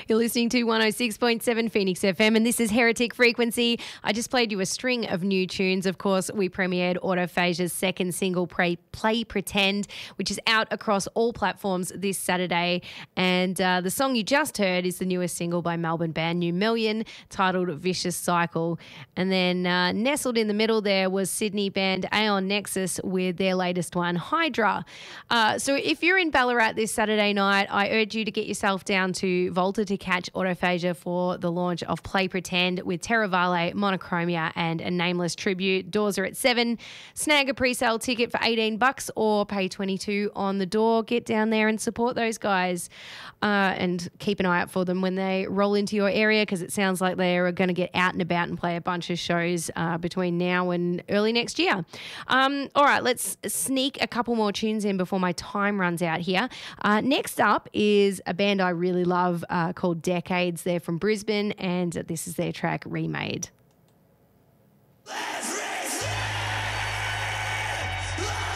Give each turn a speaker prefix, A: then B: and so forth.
A: You're listening to 106.7 Phoenix FM, and this is Heretic Frequency. I just played you a string of new tunes. Of course, we premiered Autophasia's second single, Play Pretend, which is out across all platforms this Saturday. And the song you just heard is the newest single by Melbourne band New Million, titled Vicious Cycle. And then nestled in the middle there was Sydney band Aeon Nexus with their latest one, Hydra. So if you're in Ballarat this Saturday night, I urge you to get yourself down to Volta to catch Autophasia for the launch of Play Pretend with Terravale, Monochromia and a Nameless tribute. Doors are at 7. Snag a pre-sale ticket for $18 or pay $22 on the door. Get down there and support those guys and keep an eye out for them when they roll into your area, because it sounds like they're going to get out and about and play a bunch of shows between now and early next year. All right, let's sneak a couple more tunes in before my time runs out here. Next up is a band I really love called Decades. They're from Brisbane, and this is their track Remade.
B: Let's raise it!